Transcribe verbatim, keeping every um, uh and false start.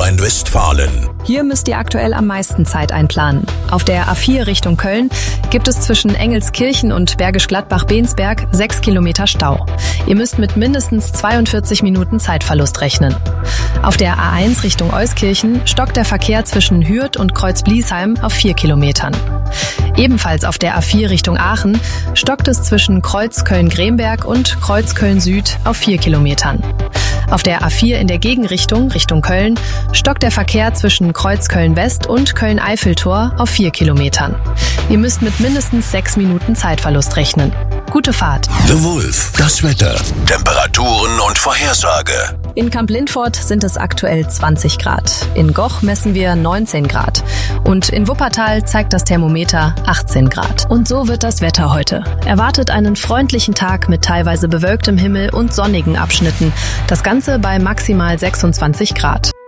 Nordrhein-Westfalen. Hier müsst ihr aktuell am meisten Zeit einplanen. Auf der A vier Richtung Köln gibt es zwischen Engelskirchen und Bergisch Gladbach-Bensberg sechs Kilometer Stau. Ihr müsst mit mindestens zweiundvierzig Minuten Zeitverlust rechnen. Auf der A eins Richtung Euskirchen stockt der Verkehr zwischen Hürth und Kreuz-Bliesheim auf vier Kilometern. Ebenfalls auf der A vier Richtung Aachen stockt es zwischen Kreuz Köln-Gremberg und Kreuz Köln-Süd auf vier Kilometern. Auf der A vier in der Gegenrichtung, Richtung Köln, stockt der Verkehr zwischen Kreuz Köln-West und Köln-Eiffeltor auf vier Kilometern. Ihr müsst mit mindestens sechs Minuten Zeitverlust rechnen. Gute Fahrt. The Wolf, das Wetter, Temperaturen und Vorhersage. In Kamp-Lindfort sind es aktuell zwanzig Grad. In Goch messen wir neunzehn Grad. Und in Wuppertal zeigt das Thermometer achtzehn Grad. Und so wird das Wetter heute. Erwartet einen freundlichen Tag mit teilweise bewölktem Himmel und sonnigen Abschnitten. Das Ganze bei maximal sechsundzwanzig Grad.